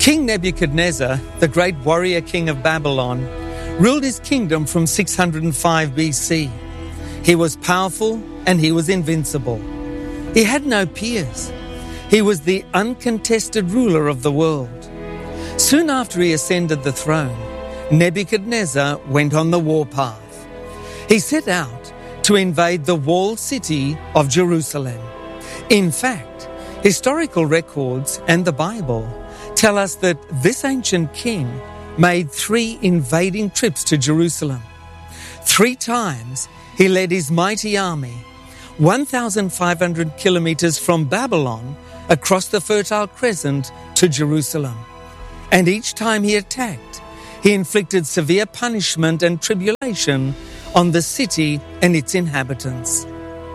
King Nebuchadnezzar, the great warrior king of Babylon, ruled his kingdom from 605 BC. He was powerful and he was invincible. He had no peers. He was the uncontested ruler of the world. Soon after he ascended the throne, Nebuchadnezzar went on the warpath. He set out to invade the walled city of Jerusalem. In fact, historical records and the Bible tell us that this ancient king made 3 invading trips to Jerusalem. 3 times he led his mighty army 1,500 kilometers from Babylon across the Fertile Crescent to Jerusalem. And each time he attacked, he inflicted severe punishment and tribulation on the city and its inhabitants.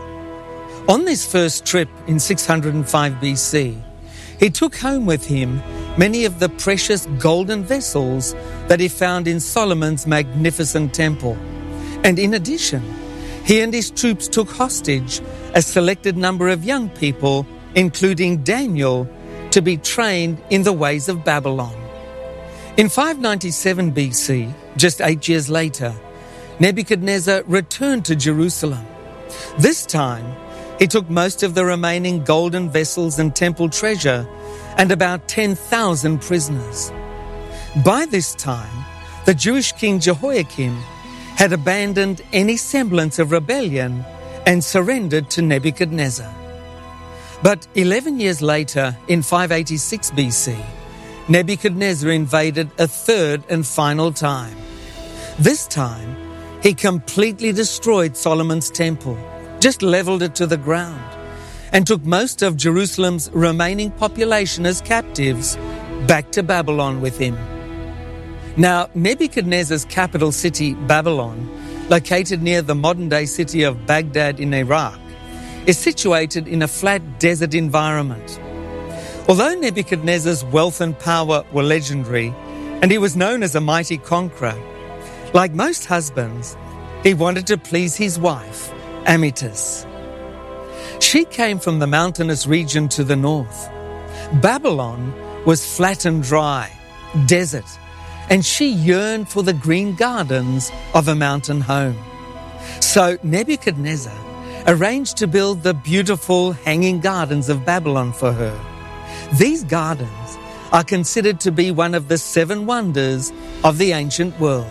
On this first trip in 605 BC, he took home with him many of the precious golden vessels that he found in Solomon's magnificent temple. And in addition, he and his troops took hostage a selected number of young people, including Daniel, to be trained in the ways of Babylon. In 597 BC, just 8 years later, Nebuchadnezzar returned to Jerusalem. This time, he took most of the remaining golden vessels and temple treasure and about 10,000 prisoners. By this time, the Jewish king Jehoiakim had abandoned any semblance of rebellion and surrendered to Nebuchadnezzar. But 11 years later, in 586 BC, Nebuchadnezzar invaded a third and final time. This time, he completely destroyed Solomon's temple, just leveled it to the ground, and took most of Jerusalem's remaining population as captives back to Babylon with him. Now, Nebuchadnezzar's capital city, Babylon, located near the modern-day city of Baghdad in Iraq, is situated in a flat desert environment. Although Nebuchadnezzar's wealth and power were legendary, and he was known as a mighty conqueror, like most husbands, he wanted to please his wife, Amytas. She came from the mountainous region to the north. Babylon was flat and dry, desert, and she yearned for the green gardens of a mountain home. So Nebuchadnezzar arranged to build the beautiful hanging gardens of Babylon for her. These gardens are considered to be one of the 7 wonders of the ancient world.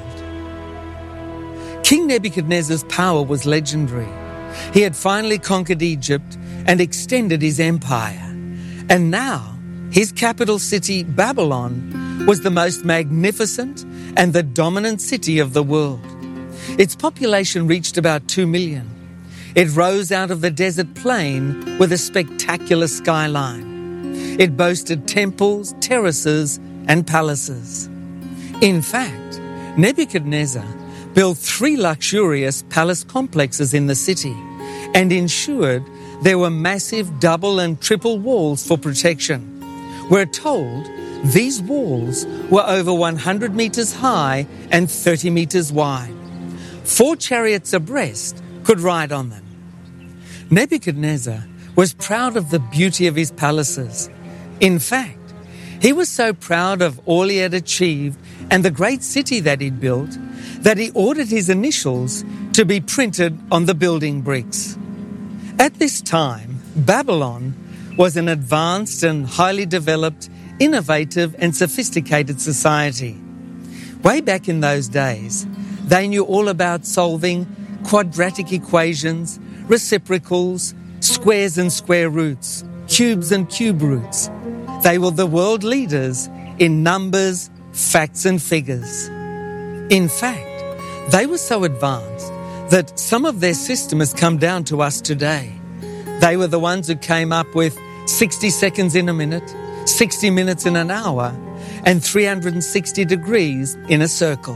King Nebuchadnezzar's power was legendary. He had finally conquered Egypt and extended his empire. And now, his capital city, Babylon, was the most magnificent and the dominant city of the world. Its population reached about 2 million. It rose out of the desert plain with a spectacular skyline. It boasted temples, terraces, and palaces. In fact, Nebuchadnezzar built 3 luxurious palace complexes in the city and ensured there were massive double and triple walls for protection. We're told these walls were over 100 meters high and 30 meters wide. 4 chariots abreast could ride on them. Nebuchadnezzar was proud of the beauty of his palaces. In fact, he was so proud of all he had achieved and the great city that he'd built that he ordered his initials to be printed on the building bricks. At this time, Babylon was an advanced and highly developed, innovative and sophisticated society. Way back in those days, they knew all about solving quadratic equations, reciprocals, squares and square roots, cubes and cube roots. They were the world leaders in numbers, facts and figures. In fact, they were so advanced that some of their system has come down to us today. They were the ones who came up with 60 seconds in a minute, 60 minutes in an hour, and 360 degrees in a circle.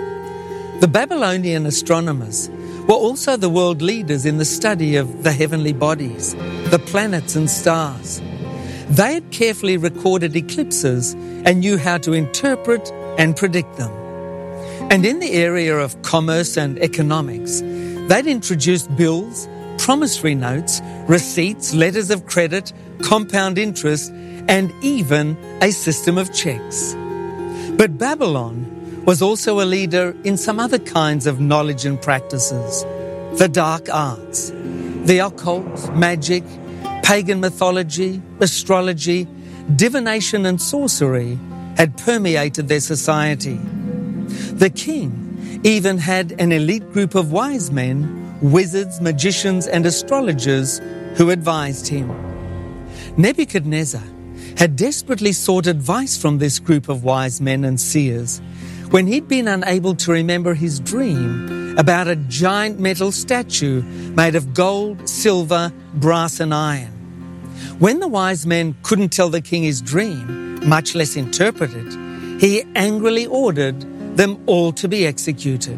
The Babylonian astronomers were also the world leaders in the study of the heavenly bodies, the planets and stars. They had carefully recorded eclipses and knew how to interpret and predict them. And in the area of commerce and economics, they'd introduced bills, promissory notes, receipts, letters of credit, compound interest, and even a system of checks. But Babylon was also a leader in some other kinds of knowledge and practices: the dark arts, the occult, magic, pagan mythology, astrology, divination and sorcery had permeated their society. The king even had an elite group of wise men, wizards, magicians and astrologers who advised him. Nebuchadnezzar had desperately sought advice from this group of wise men and seers when he'd been unable to remember his dream about a giant metal statue made of gold, silver, brass and iron. When the wise men couldn't tell the king his dream, much less interpret it, he angrily ordered them all to be executed.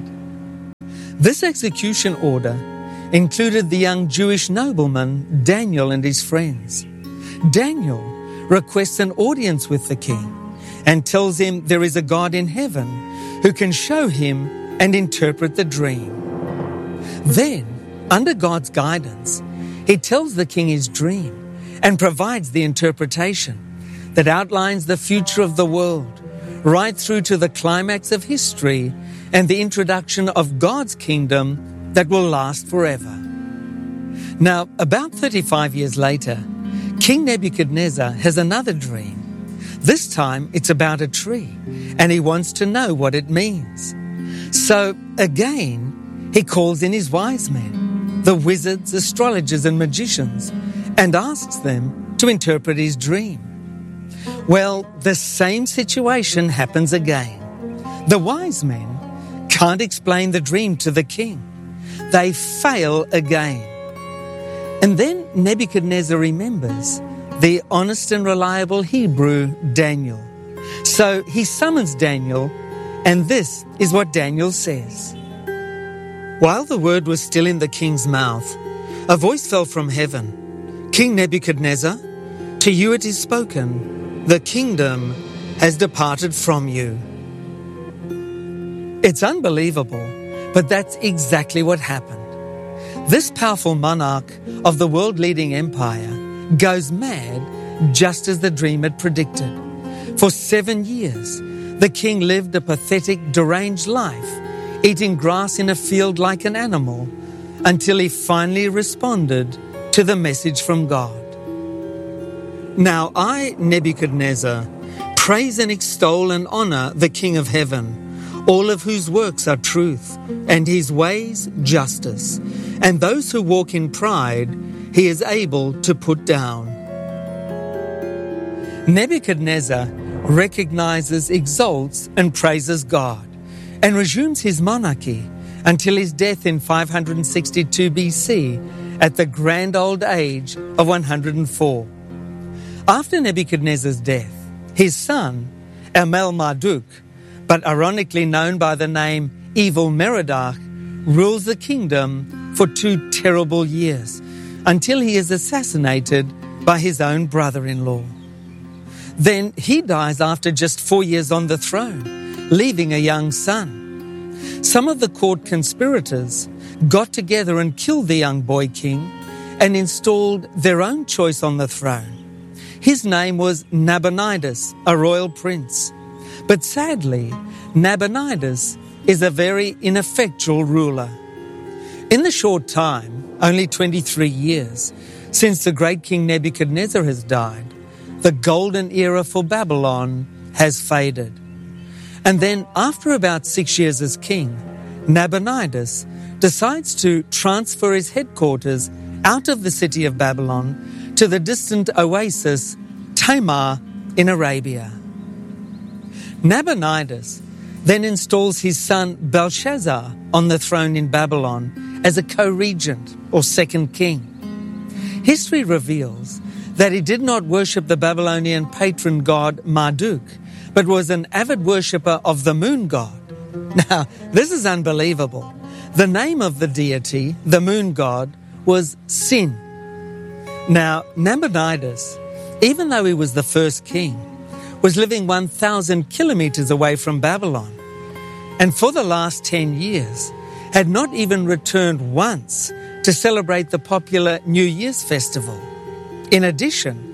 This execution order included the young Jewish nobleman Daniel and his friends. Daniel requests an audience with the king and tells him there is a God in heaven who can show him and interpret the dream. Then, under God's guidance, he tells the king his dream and provides the interpretation that outlines the future of the world, right through to the climax of history and the introduction of God's kingdom that will last forever. Now, about 35 years later, King Nebuchadnezzar has another dream. This time it's about a tree, and he wants to know what it means. So, again, he calls in his wise men, the wizards, astrologers and magicians, and asks them to interpret his dream. Well, the same situation happens again. The wise men can't explain the dream to the king. They fail again. And then Nebuchadnezzar remembers the honest and reliable Hebrew Daniel. So he summons Daniel, and this is what Daniel says. While the word was still in the king's mouth, a voice fell from heaven. King Nebuchadnezzar, to you it is spoken, the kingdom has departed from you. It's unbelievable, but that's exactly what happened. This powerful monarch of the world-leading empire goes mad just as the dream had predicted. For 7 years, the king lived a pathetic, deranged life, eating grass in a field like an animal, until he finally responded to the message from God. Now I, Nebuchadnezzar, praise and extol and honor the King of heaven, all of whose works are truth, and his ways justice, and those who walk in pride he is able to put down. Nebuchadnezzar recognizes, exalts, and praises God, and resumes his monarchy until his death in 562 BC at the grand old age of 104. After Nebuchadnezzar's death, his son, Amel-Marduk, but ironically known by the name Evil Merodach, rules the kingdom for 2 terrible years until he is assassinated by his own brother-in-law. Then he dies after just 4 years on the throne, leaving a young son. Some of the court conspirators got together and killed the young boy king and installed their own choice on the throne. His name was Nabonidus, a royal prince. But sadly, Nabonidus is a very ineffectual ruler. In the short time, only 23 years, since the great King Nebuchadnezzar has died, the golden era for Babylon has faded. And then, after about 6 years as king, Nabonidus decides to transfer his headquarters out of the city of Babylon to the distant oasis Tamar in Arabia. Nabonidus then installs his son Belshazzar on the throne in Babylon as a co-regent or second king. History reveals that he did not worship the Babylonian patron god Marduk, but was an avid worshipper of the moon god. Now, this is unbelievable. The name of the deity, the moon god, was Sin. Now, Nabonidus, even though he was the first king, was living 1,000 kilometers away from Babylon, and for the last 10 years had not even returned once to celebrate the popular New Year's festival. In addition,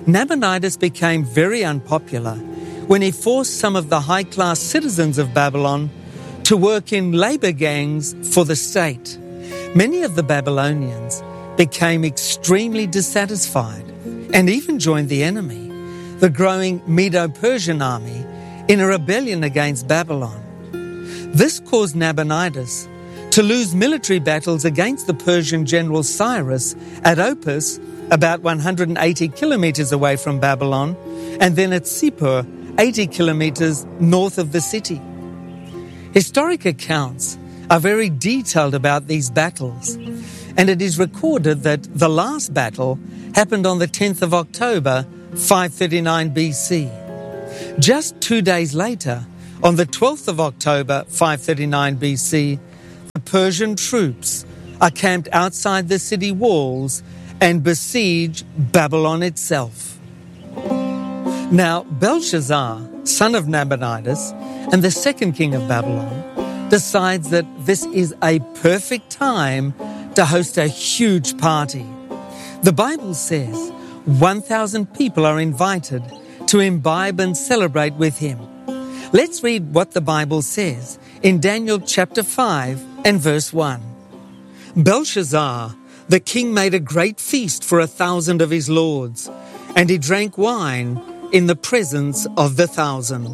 Nabonidus became very unpopular when he forced some of the high-class citizens of Babylon to work in labor gangs for the state. Many of the Babylonians became extremely dissatisfied and even joined the enemy, the growing Medo-Persian army, in a rebellion against Babylon. This caused Nabonidus to lose military battles against the Persian general Cyrus at Opis, about 180 kilometers away from Babylon, and then at Sippur, 80 kilometers north of the city. Historic accounts are very detailed about these battles, and it is recorded that the last battle happened on the 10th of October, 539 BC. Just 2 days later, on the 12th of October, 539 BC, the Persian troops are camped outside the city walls and besiege Babylon itself. Now, Belshazzar, son of Nabonidus, and the second king of Babylon, decides that this is a perfect time to host a huge party. The Bible says 1,000 people are invited to imbibe and celebrate with him. Let's read what the Bible says in Daniel chapter 5 and verse 1. Belshazzar, the king, made a great feast for 1,000 of his lords, and he drank wine in the presence of the 1,000.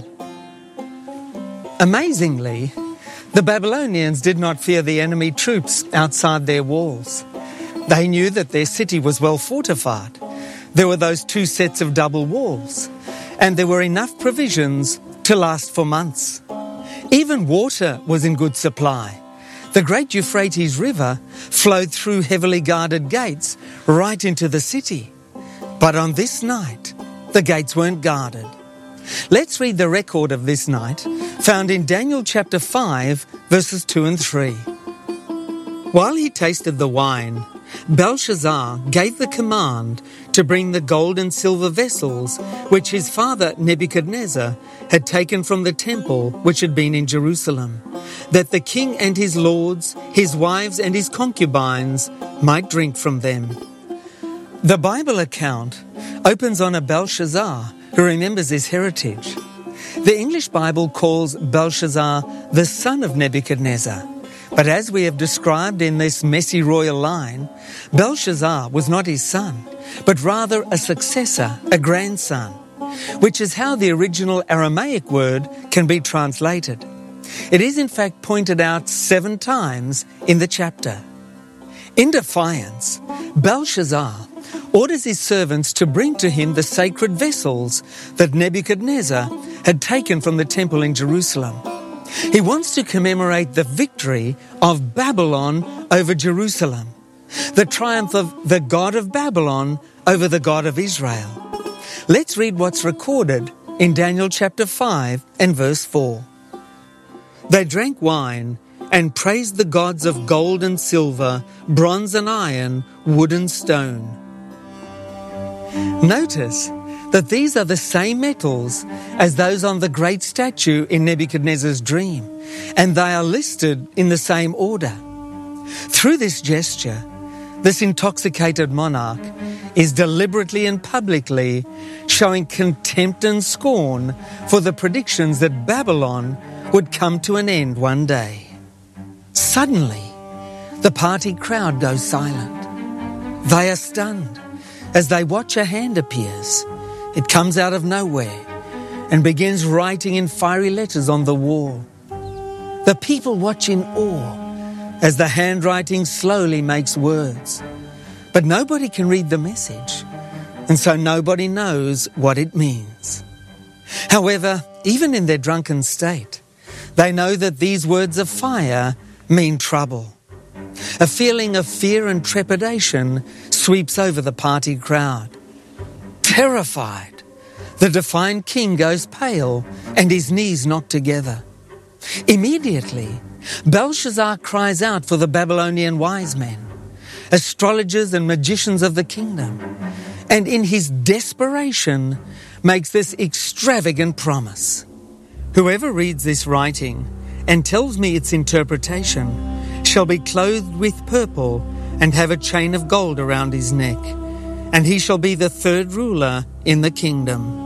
Amazingly, the Babylonians did not fear the enemy troops outside their walls. They knew that their city was well fortified. There were those 2 sets of double walls, and there were enough provisions to last for months. Even water was in good supply. The great Euphrates River flowed through heavily guarded gates right into the city. But on this night, the gates weren't guarded. Let's read the record of this night, found in Daniel chapter 5, verses 2 and 3. While he tasted the wine, Belshazzar gave the command to bring the gold and silver vessels which his father Nebuchadnezzar had taken from the temple which had been in Jerusalem, that the king and his lords, his wives and his concubines might drink from them. The Bible account opens on a Belshazzar who remembers his heritage. The English Bible calls Belshazzar the son of Nebuchadnezzar. But as we have described in this messy royal line, Belshazzar was not his son, but rather a successor, a grandson, which is how the original Aramaic word can be translated. It is in fact pointed out 7 times in the chapter. In defiance, Belshazzar orders his servants to bring to him the sacred vessels that Nebuchadnezzar had taken from the temple in Jerusalem. He wants to commemorate the victory of Babylon over Jerusalem, the triumph of the God of Babylon over the God of Israel. Let's read what's recorded in Daniel chapter 5 and verse 4. They drank wine and praised the gods of gold and silver, bronze and iron, wood and stone. Notice that these are the same metals as those on the great statue in Nebuchadnezzar's dream, and they are listed in the same order. Through this gesture, this intoxicated monarch is deliberately and publicly showing contempt and scorn for the predictions that Babylon would come to an end one day. Suddenly, the party crowd goes silent. They are stunned as they watch a hand appears. It comes out of nowhere and begins writing in fiery letters on the wall. The people watch in awe as the handwriting slowly makes words. But nobody can read the message, and so nobody knows what it means. However, even in their drunken state, they know that these words of fire mean trouble. A feeling of fear and trepidation sweeps over the party crowd. Terrified, the defiant king goes pale and his knees knock together. Immediately, Belshazzar cries out for the Babylonian wise men, astrologers and magicians of the kingdom, and in his desperation makes this extravagant promise. Whoever reads this writing and tells me its interpretation shall be clothed with purple and have a chain of gold around his neck, and he shall be the third ruler in the kingdom.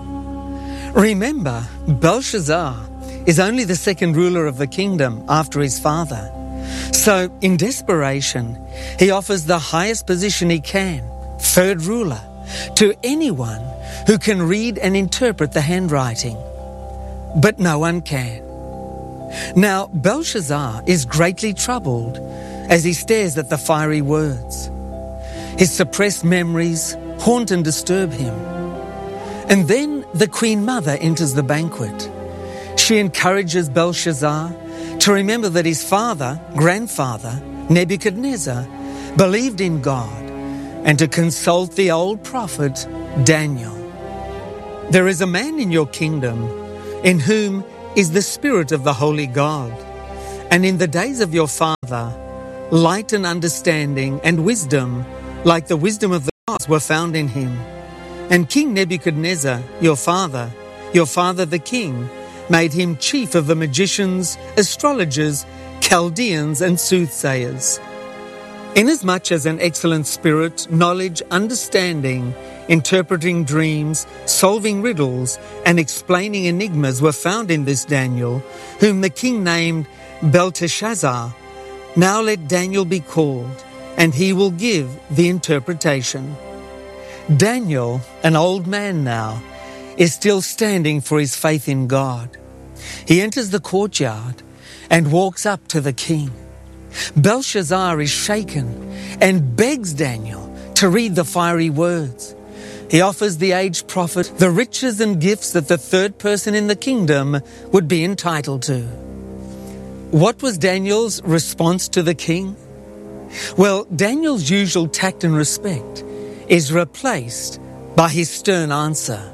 Remember, Belshazzar is only the second ruler of the kingdom after his father. So, in desperation, he offers the highest position he can, third ruler, to anyone who can read and interpret the handwriting. But no one can. Now, Belshazzar is greatly troubled as he stares at the fiery words. His suppressed memories haunt and disturb him. And then the Queen Mother enters the banquet. She encourages Belshazzar to remember that his grandfather, Nebuchadnezzar, believed in God, and to consult the old prophet Daniel. There is a man in your kingdom in whom is the spirit of the holy God, and in the days of your father, light and understanding and wisdom, like the wisdom of the gods, were found in him. And King Nebuchadnezzar, your father the king, made him chief of the magicians, astrologers, Chaldeans, and soothsayers. Inasmuch as an excellent spirit, knowledge, understanding, interpreting dreams, solving riddles, and explaining enigmas were found in this Daniel, whom the king named Belteshazzar, now let Daniel be called, and he will give the interpretation. Daniel, an old man now, is still standing for his faith in God. He enters the courtyard and walks up to the king. Belshazzar is shaken and begs Daniel to read the fiery words. He offers the aged prophet the riches and gifts that the third person in the kingdom would be entitled to. What was Daniel's response to the king? Well, Daniel's usual tact and respect is replaced by his stern answer.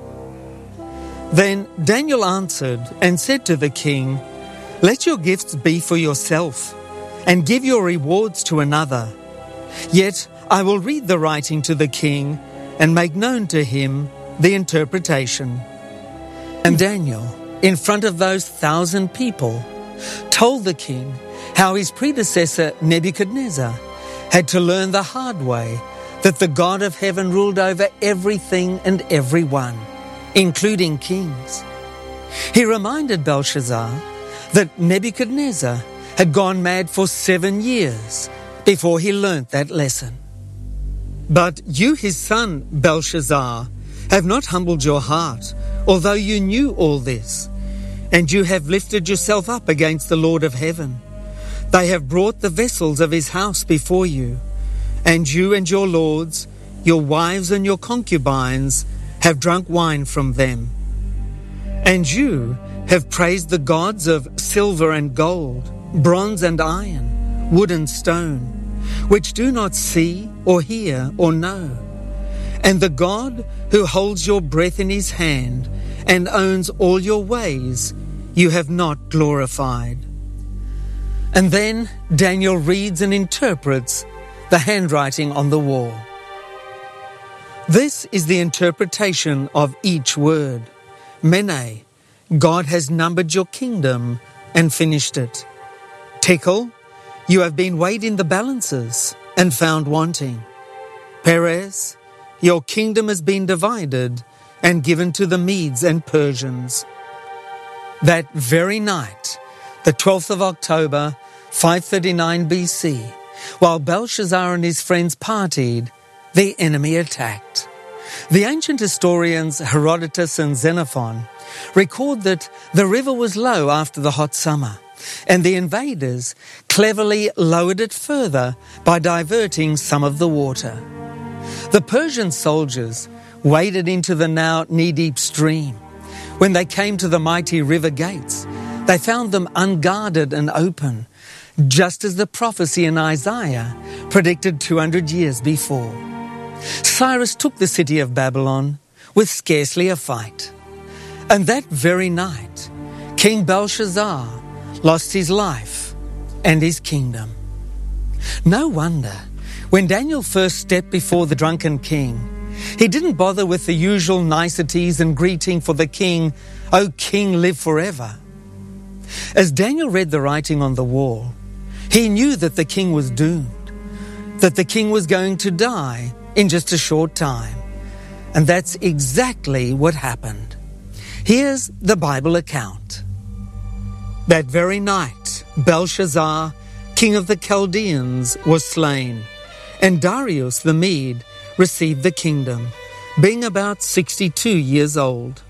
Then Daniel answered and said to the king, "Let your gifts be for yourself, and give your rewards to another. Yet I will read the writing to the king and make known to him the interpretation." And Daniel, in front of those 1,000 people, told the king how his predecessor Nebuchadnezzar had to learn the hard way that the God of heaven ruled over everything and everyone, including kings. He reminded Belshazzar that Nebuchadnezzar had gone mad for 7 years before he learnt that lesson. "But you, his son, Belshazzar, have not humbled your heart, although you knew all this, and you have lifted yourself up against the Lord of heaven. They have brought the vessels of his house before you, and you and your lords, your wives and your concubines, have drunk wine from them. And you have praised the gods of silver and gold, bronze and iron, wood and stone, which do not see or hear or know. And the God who holds your breath in his hand and owns all your ways, you have not glorified." And then Daniel reads and interprets the handwriting on the wall. This is the interpretation of each word. Mene, God has numbered your kingdom and finished it. Tekel, you have been weighed in the balances and found wanting. Peres, your kingdom has been divided and given to the Medes and Persians. That very night, the 12th of October, 539 BC, while Belshazzar and his friends partied, the enemy attacked. The ancient historians Herodotus and Xenophon record that the river was low after the hot summer, and the invaders cleverly lowered it further by diverting some of the water. The Persian soldiers waded into the now knee-deep stream. When they came to the mighty river gates, they found them unguarded and open, just as the prophecy in Isaiah predicted 200 years before. Cyrus took the city of Babylon with scarcely a fight. And that very night, King Belshazzar lost his life and his kingdom. No wonder, when Daniel first stepped before the drunken king, he didn't bother with the usual niceties and greeting for the king, "O king, live forever." As Daniel read the writing on the wall, he knew that the king was doomed, that the king was going to die in just a short time. And that's exactly what happened. Here's the Bible account. That very night, Belshazzar, king of the Chaldeans, was slain, and Darius the Mede received the kingdom, being about 62 years old.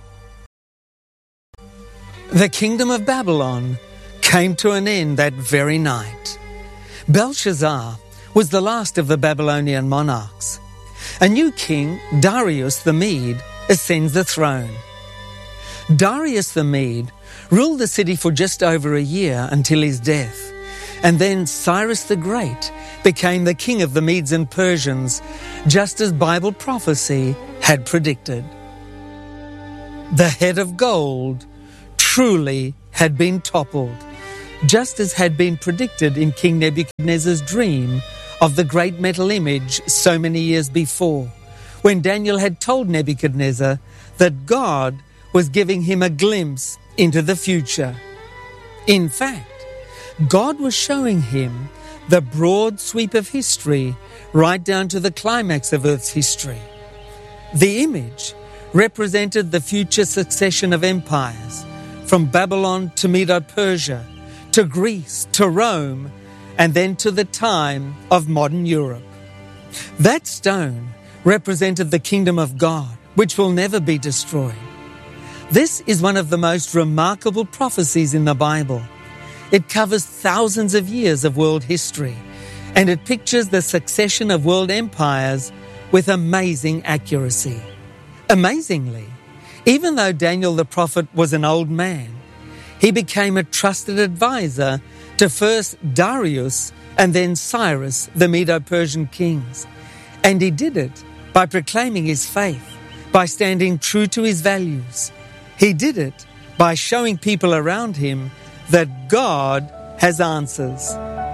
The kingdom of Babylon came to an end that very night. Belshazzar was the last of the Babylonian monarchs. A new king, Darius the Mede, ascends the throne. Darius the Mede ruled the city for just over a year until his death, and then Cyrus the Great became the king of the Medes and Persians, just as Bible prophecy had predicted. The head of gold truly had been toppled, just as had been predicted in King Nebuchadnezzar's dream of the great metal image so many years before, when Daniel had told Nebuchadnezzar that God was giving him a glimpse into the future. In fact, God was showing him the broad sweep of history right down to the climax of Earth's history. The image represented the future succession of empires, from Babylon to Medo-Persia, to Greece, to Rome, and then to the time of modern Europe. That stone represented the kingdom of God, which will never be destroyed. This is one of the most remarkable prophecies in the Bible. It covers thousands of years of world history, and it pictures the succession of world empires with amazing accuracy. Amazingly, even though Daniel the prophet was an old man, he became a trusted advisor to first Darius and then Cyrus, the Medo-Persian kings. And he did it by proclaiming his faith, by standing true to his values. He did it by showing people around him that God has answers.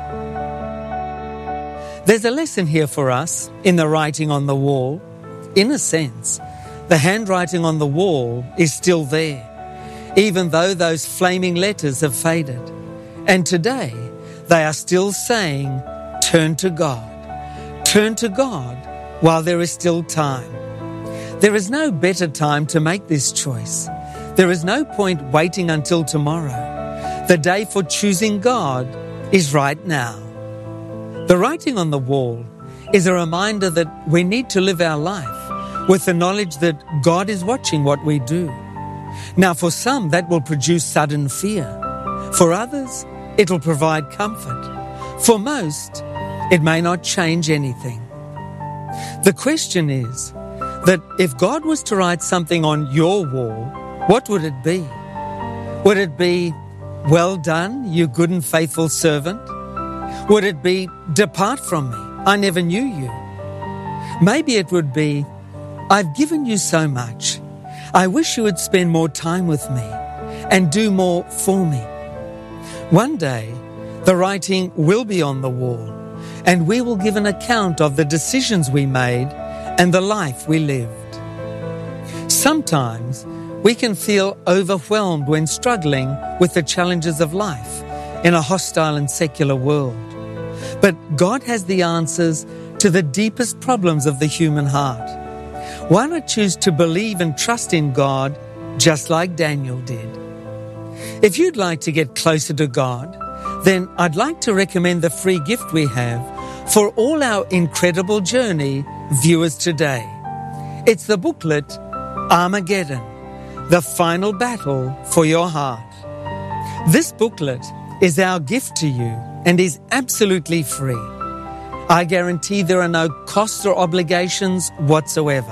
There's a lesson here for us in the writing on the wall. In a sense, the handwriting on the wall is still there, even though those flaming letters have faded. And today, they are still saying, turn to God. Turn to God while there is still time. There is no better time to make this choice. There is no point waiting until tomorrow. The day for choosing God is right now. The writing on the wall is a reminder that we need to live our life with the knowledge that God is watching what we do. Now, for some, that will produce sudden fear. For others, it'll provide comfort. For most, it may not change anything. The question is that if God was to write something on your wall, what would it be? Would it be, well done, you good and faithful servant? Would it be, depart from me, I never knew you? Maybe it would be, I've given you so much. I wish you would spend more time with me and do more for me. One day, the writing will be on the wall, and we will give an account of the decisions we made and the life we lived. Sometimes we can feel overwhelmed when struggling with the challenges of life in a hostile and secular world. But God has the answers to the deepest problems of the human heart. Why not choose to believe and trust in God just like Daniel did? If you'd like to get closer to God, then I'd like to recommend the free gift we have for all our incredible journey viewers today. It's the booklet, Armageddon, the final battle for your heart. This booklet is our gift to you and is absolutely free. I guarantee there are no costs or obligations whatsoever.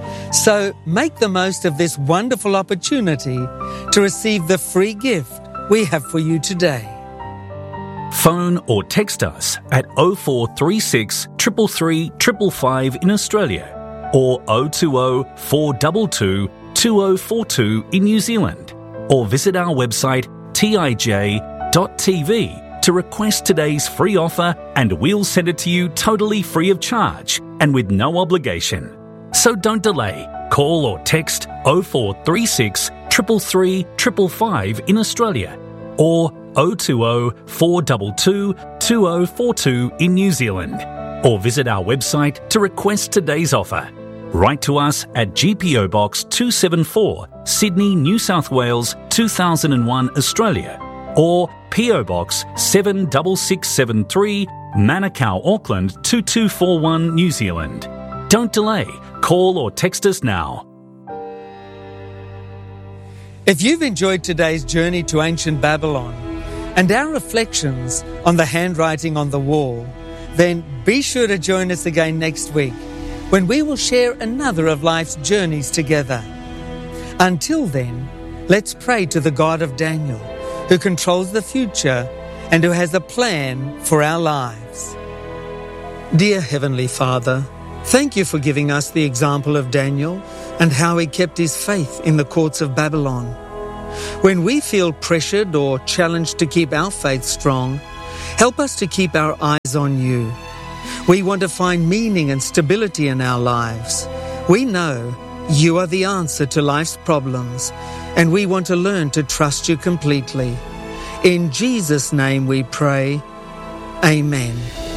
So make the most of this wonderful opportunity to receive the free gift we have for you today. Phone or text us at 0436 333 555 in Australia or 020 422 2042 in New Zealand, or visit our website tij.tv to request today's free offer, and we'll send it to you totally free of charge and with no obligation. So don't delay. Call or text 0436 333 555 in Australia or 020 422 2042 in New Zealand. or visit our website to request today's offer. Write to us at GPO Box 274, Sydney, New South Wales 2001, Australia, or PO Box 76673, Manukau, Auckland 2241, New Zealand. Don't delay. Call or text us now. If you've enjoyed today's journey to ancient Babylon and our reflections on the handwriting on the wall, then be sure to join us again next week when we will share another of life's journeys together. Until then, let's pray to the God of Daniel, who controls the future and who has a plan for our lives. Dear Heavenly Father, thank you for giving us the example of Daniel and how he kept his faith in the courts of Babylon. When we feel pressured or challenged to keep our faith strong, help us to keep our eyes on you. We want to find meaning and stability in our lives. We know you are the answer to life's problems, and we want to learn to trust you completely. In Jesus' name we pray. Amen.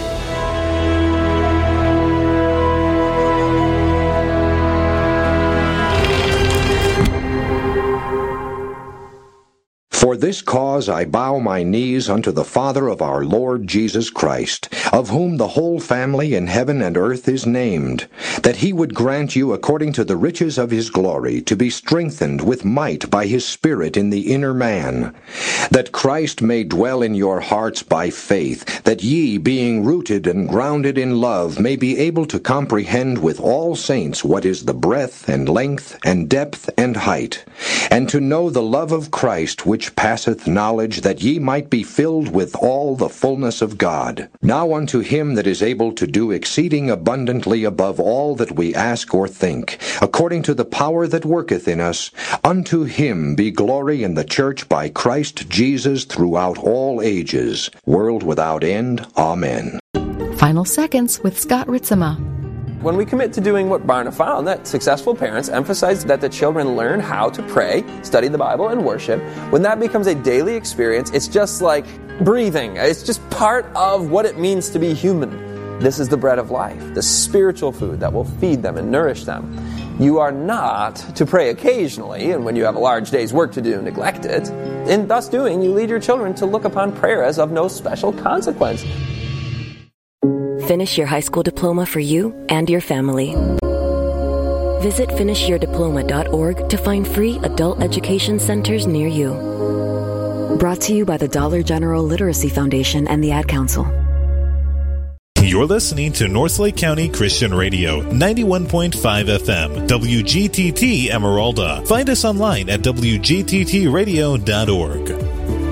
For this cause I bow my knees unto the Father of our Lord Jesus Christ, of whom the whole family in heaven and earth is named, that he would grant you according to the riches of his glory to be strengthened with might by his Spirit in the inner man, that Christ may dwell in your hearts by faith, that ye, being rooted and grounded in love, may be able to comprehend with all saints what is the breadth and length and depth and height, and to know the love of Christ which passeth knowledge, that ye might be filled with all the fullness of God. Now unto him that is able to do exceeding abundantly above all that we ask or think, according to the power that worketh in us, unto him be glory in the church by Christ Jesus throughout all ages, world without end. Amen. Final Seconds with Scott Ritzema. When we commit to doing what Barna found, that successful parents emphasize that the children learn how to pray, study the Bible, and worship, when that becomes a daily experience, it's just like breathing. It's just part of what it means to be human. This is the bread of life, the spiritual food that will feed them and nourish them. You are not to pray occasionally, and when you have a large day's work to do, neglect it. In thus doing, you lead your children to look upon prayer as of no special consequence. Finish your high school diploma for you and your family. Visit finishyourdiploma.org to find free adult education centers near you. Brought to you by the Dollar General Literacy Foundation and the Ad Council. You're listening to Northlake County Christian Radio, 91.5 FM, WGTT Emeralda. Find us online at wgttradio.org.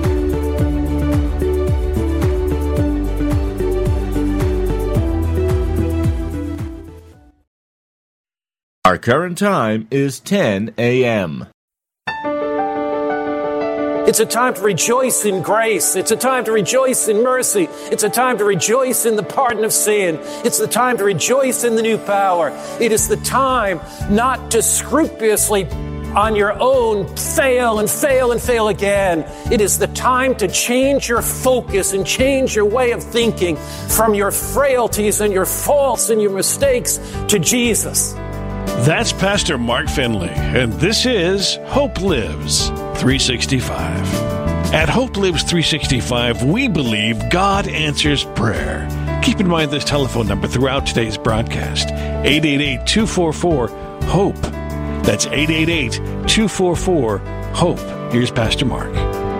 Our current time is 10 a.m. It's a time to rejoice in grace. It's a time to rejoice in mercy. It's a time to rejoice in the pardon of sin. It's the time to rejoice in the new power. It is the time not to scrupulously on your own fail and fail and fail again. It is the time to change your focus and change your way of thinking from your frailties and your faults and your mistakes to Jesus. That's Pastor Mark Finley, and this is Hope Lives 365. At Hope Lives 365, we believe God answers prayer. Keep in mind this telephone number throughout today's broadcast, 888-244-HOPE. That's 888-244-HOPE. Here's Pastor Mark.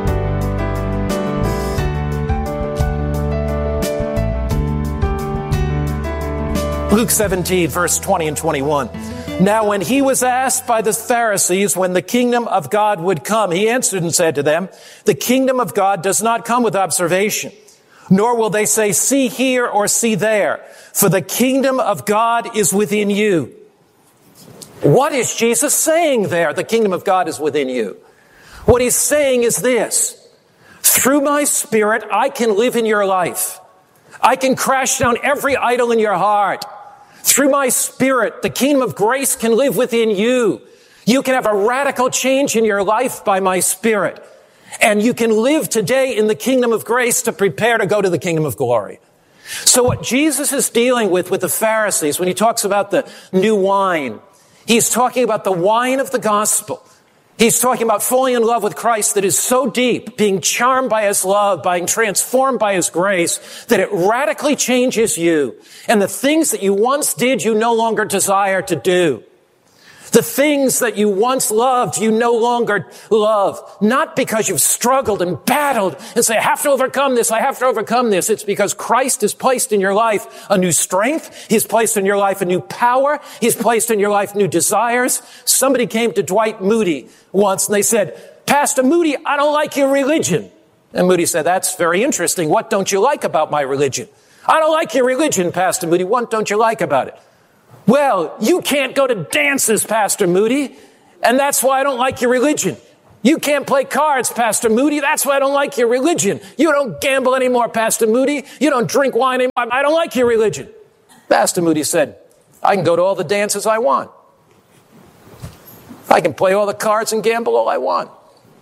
Luke 17, verse 20 and 21. Now when he was asked by the Pharisees when the kingdom of God would come, he answered and said to them, the kingdom of God does not come with observation, nor will they say, see here or see there, for the kingdom of God is within you. What is Jesus saying there? The kingdom of God is within you. What he's saying is this: through my Spirit, I can live in your life. I can crash down every idol in your heart. Through my Spirit, the kingdom of grace can live within you. You can have a radical change in your life by my Spirit. And you can live today in the kingdom of grace to prepare to go to the kingdom of glory. So what Jesus is dealing with the Pharisees when he talks about the new wine, he's talking about the wine of the gospel. He's talking about falling in love with Christ that is so deep, being charmed by his love, being transformed by his grace, that it radically changes you. And the things that you once did, you no longer desire to do. The things that you once loved, you no longer love. Not because you've struggled and battled and say, I have to overcome this, I have to overcome this. It's because Christ has placed in your life a new strength. He's placed in your life a new power. He's placed in your life new desires. Somebody came to Dwight Moody once and they said, Pastor Moody, I don't like your religion. And Moody said, that's very interesting. What don't you like about my religion? I don't like your religion, Pastor Moody. What don't you like about it? Well, you can't go to dances, Pastor Moody, and that's why I don't like your religion. You can't play cards, Pastor Moody, that's why I don't like your religion. You don't gamble anymore, Pastor Moody. You don't drink wine anymore. I don't like your religion. Pastor Moody said, I can go to all the dances I want. I can play all the cards and gamble all I want.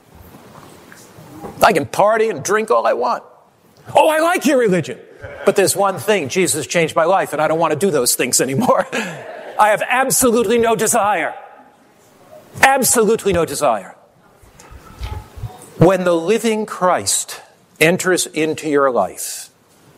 I can party and drink all I want. Oh, I like your religion. But there's one thing, Jesus changed my life, and I don't want to do those things anymore. I have absolutely no desire. Absolutely no desire. When the living Christ enters into your life,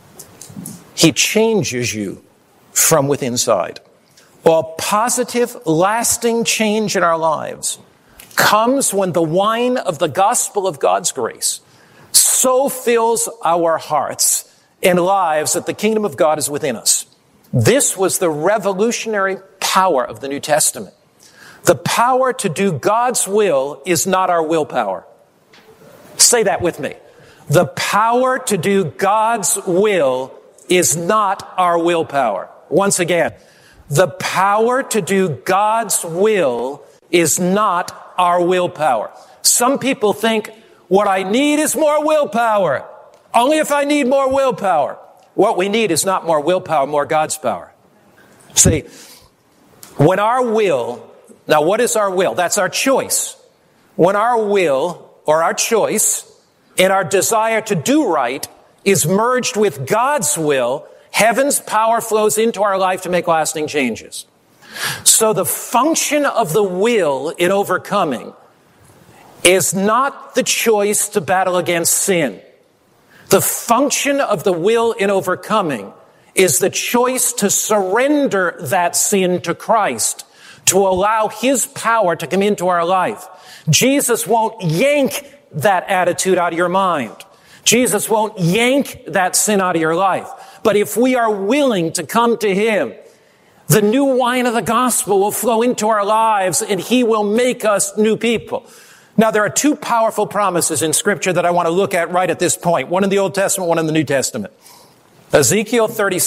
he changes you from within inside. All positive, lasting change in our lives comes when the wine of the gospel of God's grace so fills our hearts and lives that the kingdom of God is within us. This was the revolutionary power of the New Testament. The power to do God's will is not our willpower. Say that with me. The power to do God's will is not our willpower. Once again, the power to do God's will is not our willpower. Some people think, what I need is more willpower. Only if I need more willpower. What we need is not more willpower, more God's power. See, when our will, now what is our will? That's our choice. When our will or our choice and our desire to do right is merged with God's will, heaven's power flows into our life to make lasting changes. So the function of the will in overcoming is not the choice to battle against sin. The function of the will in overcoming is the choice to surrender that sin to Christ, to allow his power to come into our life. Jesus won't yank that attitude out of your mind. Jesus won't yank that sin out of your life. But if we are willing to come to him, the new wine of the gospel will flow into our lives and he will make us new people. Now, there are two powerful promises in Scripture that I want to look at right at this point. One in the Old Testament, one in the New Testament. Ezekiel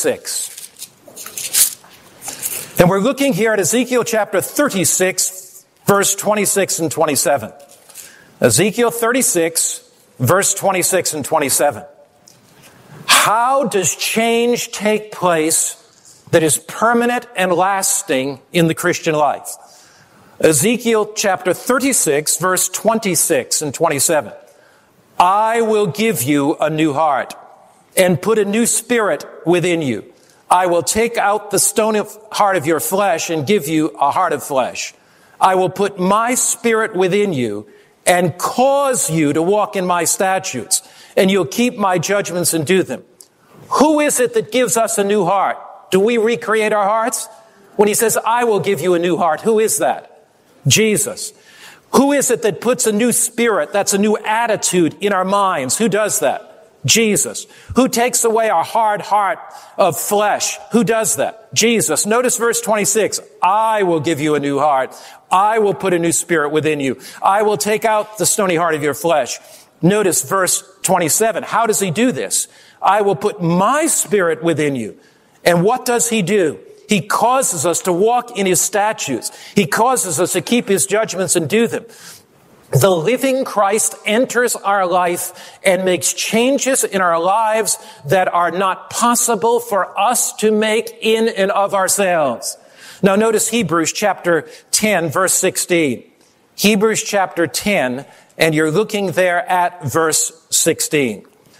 36. And we're looking here at Ezekiel chapter 36, verse 26 and 27. Ezekiel 36, verse 26 and 27. How does change take place that is permanent and lasting in the Christian life? Ezekiel chapter 36, verse 26 and 27. I will give you a new heart and put a new spirit within you. I will take out the stony heart of your flesh and give you a heart of flesh. I will put my spirit within you and cause you to walk in my statutes, and you'll keep my judgments and do them. Who is it that gives us a new heart? Do we recreate our hearts? When he says, I will give you a new heart, who is that? Jesus. Who is it that puts a new spirit, that's a new attitude in our minds? Who does that? Jesus. Who takes away our hard heart of flesh? Who does that? Jesus. Notice verse 26. I will give you a new heart. I will put a new spirit within you. I will take out the stony heart of your flesh. Notice verse 27. How does he do this? I will put my spirit within you. And what does he do? He causes us to walk in his statutes. He causes us to keep his judgments and do them. The living Christ enters our life and makes changes in our lives that are not possible for us to make in and of ourselves. Now notice Hebrews chapter 10, verse 16. Hebrews chapter 10, and you're looking there at verse 16.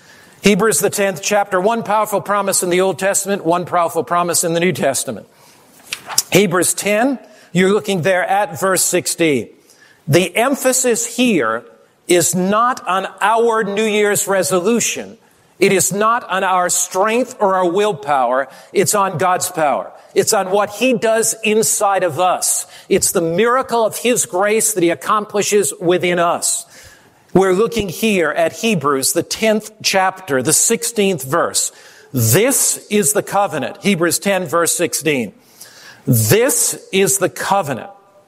Hebrews, the 10th chapter, one powerful promise in the Old Testament, one powerful promise in the New Testament. Hebrews 10, you're looking there at verse 16. The emphasis here is not on our New Year's resolution. It is not on our strength or our willpower. It's on God's power. It's on what He does inside of us. It's the miracle of His grace that He accomplishes within us. We're looking here at Hebrews, the 10th chapter, the 16th verse. This is the covenant. Hebrews 10, verse 16. This is the covenant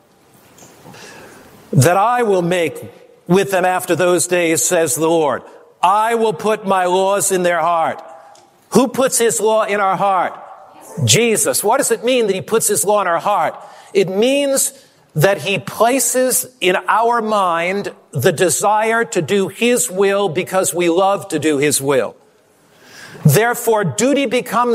that I will make with them after those days, says the Lord. I will put my laws in their heart. Who puts His law in our heart? Jesus. What does it mean that He puts His law in our heart? It means that He places in our mind the desire to do His will because we love to do His will. Therefore, duty becomes